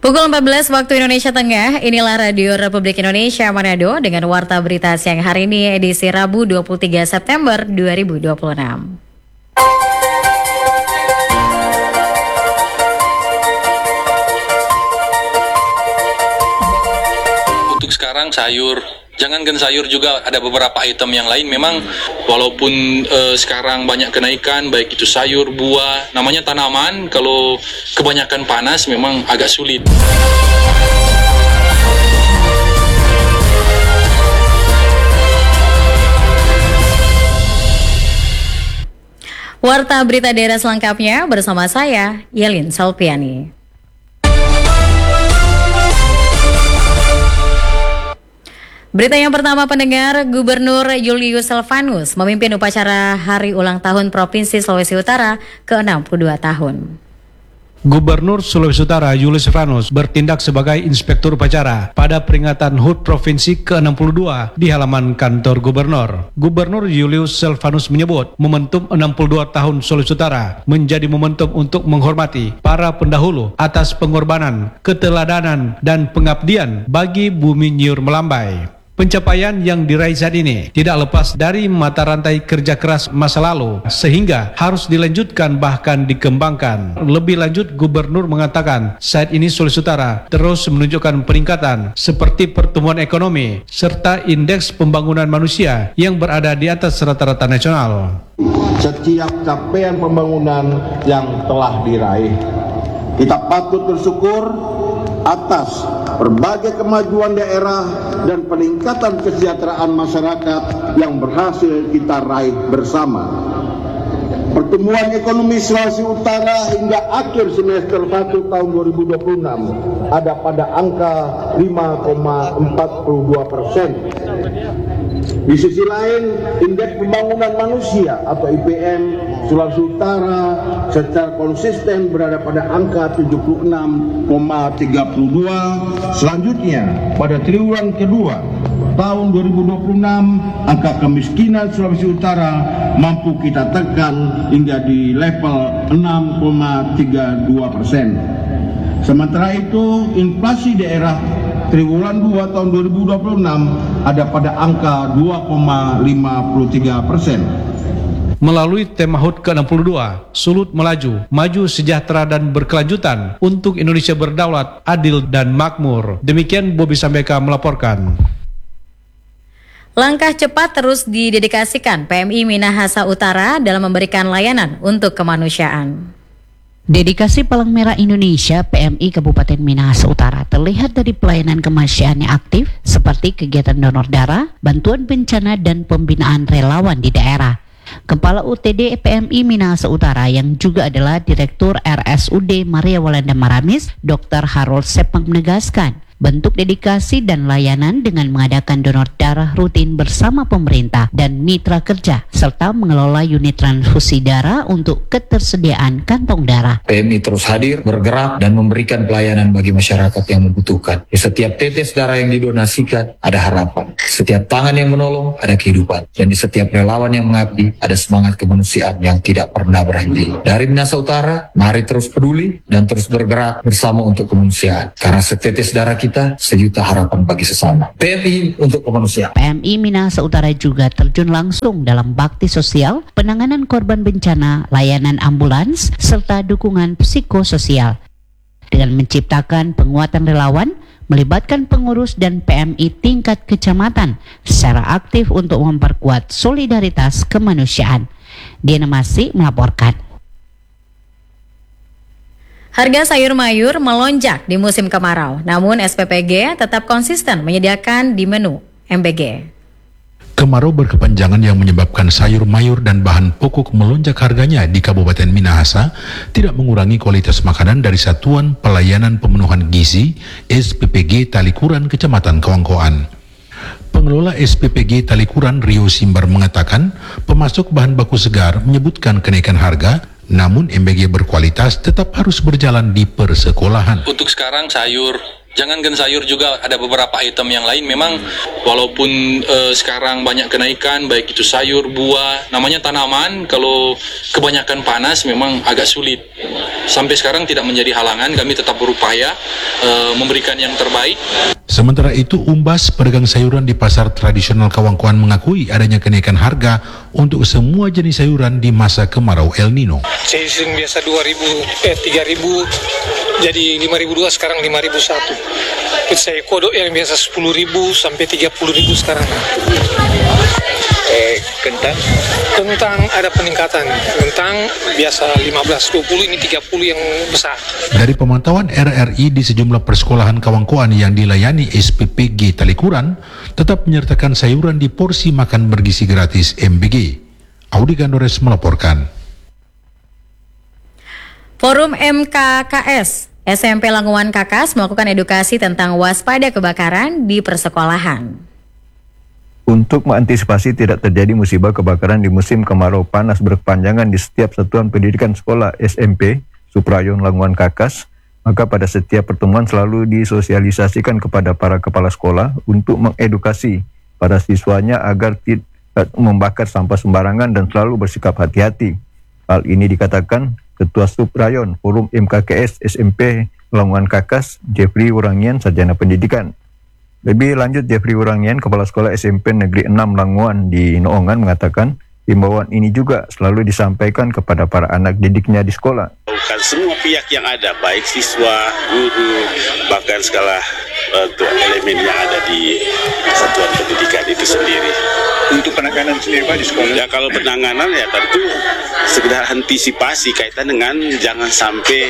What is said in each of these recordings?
Pukul 14 waktu Indonesia Tengah, inilah Radio Republik Indonesia Manado dengan Warta Berita Siang hari ini edisi Rabu 23 September 2026. Untuk sekarang sayur, jangankan sayur juga ada beberapa item yang lain. Memang walaupun sekarang banyak kenaikan, baik itu sayur, buah, namanya tanaman, kalau kebanyakan panas memang agak sulit. Warta Berita Daerah selengkapnya bersama saya, Yelin Salpiani. Berita yang pertama pendengar, Gubernur Julius Silvanus memimpin upacara Hari Ulang Tahun Provinsi Sulawesi Utara ke-62 tahun. Gubernur Sulawesi Utara Julius Silvanus bertindak sebagai inspektur upacara pada peringatan HUT Provinsi ke-62 di halaman kantor Gubernur. Gubernur Julius Silvanus menyebut momentum 62 tahun Sulawesi Utara menjadi momentum untuk menghormati para pendahulu atas pengorbanan, keteladanan, dan pengabdian bagi bumi Nyur Melambai. Pencapaian yang diraih saat ini tidak lepas dari mata rantai kerja keras masa lalu, sehingga harus dilanjutkan bahkan dikembangkan. Lebih lanjut, Gubernur mengatakan saat ini Sulawesi Utara terus menunjukkan peningkatan seperti pertumbuhan ekonomi serta indeks pembangunan manusia yang berada di atas rata-rata nasional. Setiap capaian pembangunan yang telah diraih, kita patut bersyukur atas berbagai kemajuan daerah dan peningkatan kesejahteraan masyarakat yang berhasil kita raih bersama. Pertumbuhan ekonomi Sulawesi Utara hingga akhir semester 1 tahun 2026 ada pada angka 5,42%. Di sisi lain, indeks pembangunan manusia atau IPM Sulawesi Utara secara konsisten berada pada angka 76,32. Selanjutnya, pada triwulan kedua tahun 2026, angka kemiskinan Sulawesi Utara mampu kita tekan hingga di level 6,32%. Sementara itu, inflasi daerah triwulan 2 tahun 2026 ada pada angka 2,53%. Melalui tema HUT ke-62, Sulut Melaju, Maju Sejahtera dan Berkelanjutan untuk Indonesia Berdaulat, Adil dan Makmur. Demikian Bobi Sambeka melaporkan. Langkah cepat terus didedikasikan PMI Minahasa Utara dalam memberikan layanan untuk kemanusiaan. Dedikasi Palang Merah Indonesia PMI Kabupaten Minahasa Utara terlihat dari pelayanan kemanusiaan yang aktif seperti kegiatan donor darah, bantuan bencana, dan pembinaan relawan di daerah. Kepala UTD PMI Minahasa Utara yang juga adalah Direktur RSUD Maria Walanda Maramis, Dr. Harold Sepang menegaskan, bentuk dedikasi dan layanan dengan mengadakan donor darah rutin bersama pemerintah dan mitra kerja, serta mengelola unit transfusi darah untuk ketersediaan kantong darah. PMI terus hadir, bergerak, dan memberikan pelayanan bagi masyarakat yang membutuhkan. Di setiap tetes darah yang didonasikan, ada harapan. Setiap tangan yang menolong, ada kehidupan. Dan di setiap relawan yang mengabdi, ada semangat kemanusiaan yang tidak pernah berhenti. Dari Minahasa Utara, mari terus peduli dan terus bergerak bersama untuk kemanusiaan. Karena setetes darah kita, sejuta harapan bagi sesama. PMI untuk kemanusiaan. PMI Minahasa Utara juga terjun langsung dalam bakti sosial, penanganan korban bencana, layanan ambulans, serta dukungan psikososial. Dengan menciptakan penguatan relawan, melibatkan pengurus dan PMI tingkat kecamatan secara aktif untuk memperkuat solidaritas kemanusiaan. Diana Masih melaporkan. Harga sayur mayur melonjak di musim kemarau, namun SPPG tetap konsisten menyediakan di menu MBG. Kemarau berkepanjangan yang menyebabkan sayur mayur dan bahan pokok melonjak harganya di Kabupaten Minahasa tidak mengurangi kualitas makanan dari Satuan Pelayanan Pemenuhan Gizi SPPG Talikuran Kecamatan Kawangkoan. Pengelola SPPG Talikuran Rio Simbar mengatakan pemasok bahan baku segar menyebutkan kenaikan harga, namun MBG berkualitas tetap harus berjalan di persekolahan. Untuk sekarang sayur, Jangankan sayur juga ada beberapa item yang lain. Memang walaupun sekarang banyak kenaikan, baik itu sayur, buah, namanya tanaman, kalau kebanyakan panas memang agak sulit. Sampai sekarang tidak menjadi halangan, kami tetap berupaya memberikan yang terbaik. Sementara itu, Umbas, pedagang sayuran di pasar tradisional Kawangkoan mengakui adanya kenaikan harga untuk semua jenis sayuran di masa kemarau El Nino. Season biasa 3.000 jadi 5.002, sekarang 5.001. Saya kodok yang biasa 10.000 sampai 30.000 sekarang. Kentang ada peningkatan. Kentang biasa 15-20, ini 30 yang besar. Dari pemantauan RRI di sejumlah persekolahan Kawangkoan yang dilayani SPPG Talikuran, tetap menyertakan sayuran di porsi makan bergizi gratis MBG. Audi Gandores melaporkan. Forum MKKS SMP Languan Kakas melakukan edukasi tentang waspada kebakaran di persekolahan. Untuk mengantisipasi tidak terjadi musibah kebakaran di musim kemarau panas berkepanjangan di setiap satuan pendidikan sekolah SMP Suprayon Languan Kakas, maka pada setiap pertemuan selalu disosialisasikan kepada para kepala sekolah untuk mengedukasi para siswanya agar tidak membakar sampah sembarangan dan selalu bersikap hati-hati. Hal ini dikatakan Ketua Suprayon Forum MKKS SMP Languan Kakas, Jeffrey Wurangian, Sarjana Pendidikan. Lebih lanjut, Jeffrey Wurangian, Kepala Sekolah SMP Negeri 6 Languan di Noongan, mengatakan himbauan ini juga selalu disampaikan kepada para anak didiknya di sekolah. Bukan semua pihak yang ada, baik siswa, guru, bahkan segala elemen yang ada di satuan pendidikan itu sendiri. Untuk penanganan sendiri Pak di sekolah? Ya, kalau penanganan ya tentu sekedar antisipasi kaitan dengan jangan sampai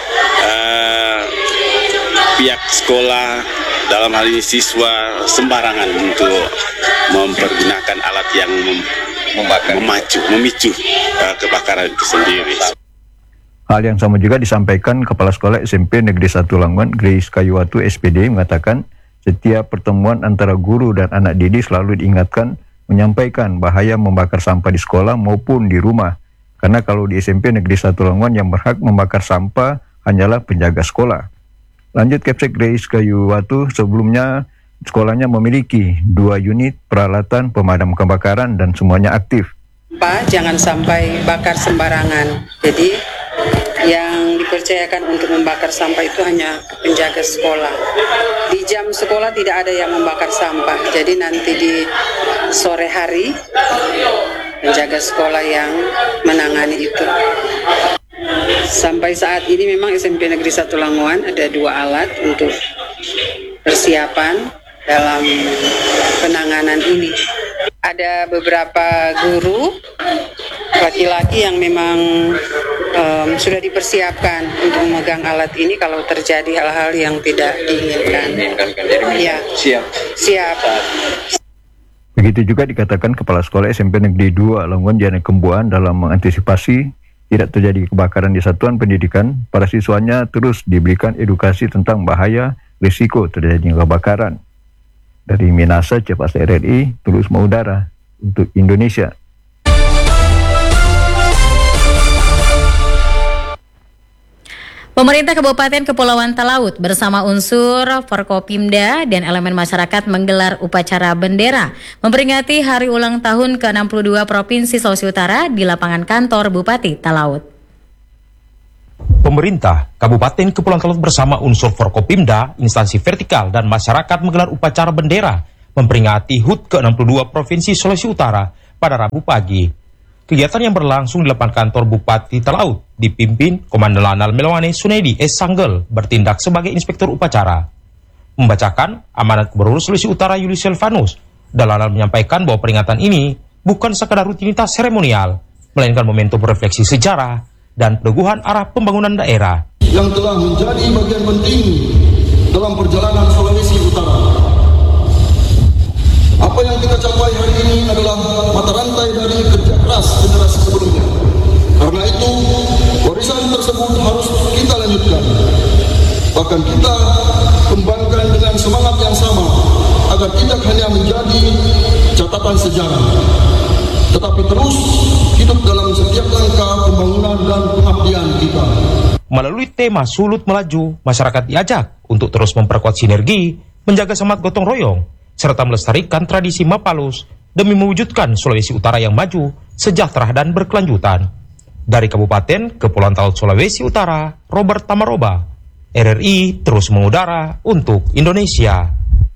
pihak sekolah, dalam hal ini siswa, sembarangan untuk mempergunakan alat yang memicu kebakaran itu sendiri. Hal yang sama juga disampaikan Kepala Sekolah SMP Negeri 1 Languan, Grace Kayuwatu SPD, mengatakan setiap pertemuan antara guru dan anak didik selalu diingatkan menyampaikan bahaya membakar sampah di sekolah maupun di rumah. Karena kalau di SMP Negeri 1 Languan yang berhak membakar sampah hanyalah penjaga sekolah. Lanjut, Kepsek Grace Kayuwatu, sebelumnya sekolahnya memiliki 2 unit peralatan pemadam kebakaran dan semuanya aktif. Pak, jangan sampai bakar sembarangan. Jadi yang dipercayakan untuk membakar sampah itu hanya penjaga sekolah. Di jam sekolah tidak ada yang membakar sampah. Jadi nanti di sore hari penjaga sekolah yang menangani itu. Sampai saat ini memang SMP Negeri 1 Languan ada 2 alat untuk persiapan dalam penanganan ini. Ada beberapa guru laki-laki yang memang sudah dipersiapkan untuk memegang alat ini kalau terjadi hal-hal yang tidak diinginkan. Ya, siap. Begitu juga dikatakan Kepala Sekolah SMP Negeri 2 Languan Jana Kembuan dalam mengantisipasi tidak terjadi kebakaran di satuan pendidikan, para siswanya terus diberikan edukasi tentang bahaya risiko terjadinya kebakaran. Dari Minasa, Cepas RRI, Tulus Maudara untuk Indonesia. Pemerintah Kabupaten Kepulauan Talaut bersama unsur Forkopimda dan elemen masyarakat menggelar upacara bendera memperingati hari ulang tahun ke-62 Provinsi Sulawesi Utara di lapangan kantor Bupati Talaut. Pemerintah Kabupaten Kepulauan Talaut bersama unsur Forkopimda, instansi vertikal dan masyarakat menggelar upacara bendera memperingati HUT ke-62 Provinsi Sulawesi Utara pada Rabu pagi. Kegiatan yang berlangsung di lapangan kantor Bupati Talaut dipimpin Komandan Lanal Melwane Sunedi S. Sanggel bertindak sebagai inspektur upacara. Membacakan amanat Gubernur Sulawesi Utara Julius Silvanus, Lanal menyampaikan bahwa peringatan ini bukan sekadar rutinitas seremonial, melainkan momentum refleksi sejarah dan peneguhan arah pembangunan daerah yang telah menjadi bagian penting dalam perjalanan Sulawesi Utara. Apa yang kita capai hari ini adalah mata rantai dari kerja keras generasi sebelumnya. Karena itu, warisan tersebut harus kita lanjutkan. Bahkan kita kembangkan dengan semangat yang sama agar tidak hanya menjadi catatan sejarah, tetapi terus hidup dalam setiap langkah pembangunan dan pengabdian kita. Melalui tema Sulut Melaju, masyarakat diajak untuk terus memperkuat sinergi, menjaga semangat gotong royong, serta melestarikan tradisi Mapalus demi mewujudkan Sulawesi Utara yang maju, sejahtera dan berkelanjutan. Dari Kabupaten Kepulauan Talaut Sulawesi Utara, Robert Tamaroba, RRI terus mengudara untuk Indonesia.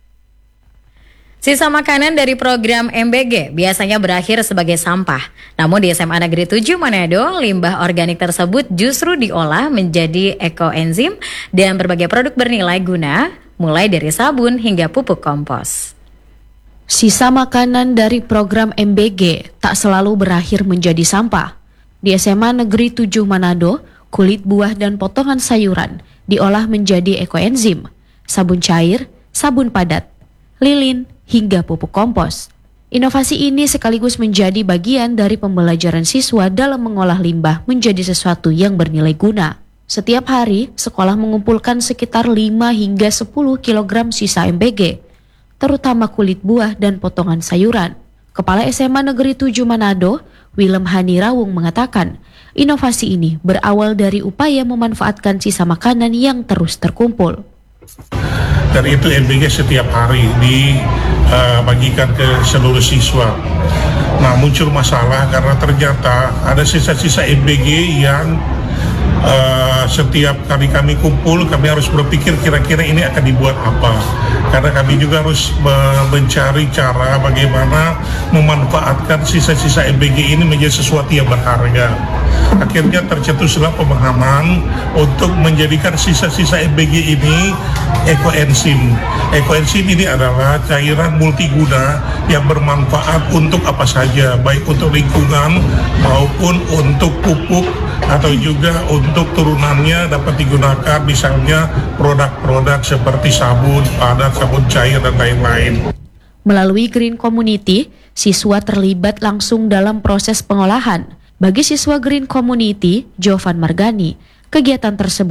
Sisa makanan dari program MBG biasanya berakhir sebagai sampah. Namun di SMA Negeri 7 Manado, limbah organik tersebut justru diolah menjadi ekoenzim dan berbagai produk bernilai guna, mulai dari sabun hingga pupuk kompos. Sisa makanan dari program MBG tak selalu berakhir menjadi sampah. Di SMA Negeri 7 Manado, kulit buah dan potongan sayuran diolah menjadi ekoenzim, sabun cair, sabun padat, lilin, hingga pupuk kompos. Inovasi ini sekaligus menjadi bagian dari pembelajaran siswa dalam mengolah limbah menjadi sesuatu yang bernilai guna. Setiap hari, sekolah mengumpulkan sekitar 5 hingga 10 kg sisa MBG, terutama kulit buah dan potongan sayuran. Kepala SMA Negeri 7 Manado, Willem Hani Rawung mengatakan, inovasi ini berawal dari upaya memanfaatkan sisa makanan yang terus terkumpul. Dari itu MBG setiap hari dibagikan ke seluruh siswa. Nah, muncul masalah karena ternyata ada sisa-sisa MBG yang setiap kali kami kumpul, kami harus berpikir kira-kira ini akan dibuat apa. Karena kami juga harus mencari cara bagaimana memanfaatkan sisa-sisa MBG ini menjadi sesuatu yang berharga. Akhirnya tercetuslah pemahaman untuk menjadikan sisa-sisa MBG ini ekoenzim. Ekoenzim ini adalah cairan multiguna yang bermanfaat untuk apa saja, baik untuk lingkungan maupun untuk pupuk atau juga untuk turunannya dapat digunakan misalnya produk-produk seperti sabun padat, sabun cair dan lain-lain. Melalui Green Community, siswa terlibat langsung dalam proses pengolahan. Bagi siswa Green Community, Jovan Margani, kegiatan tersebut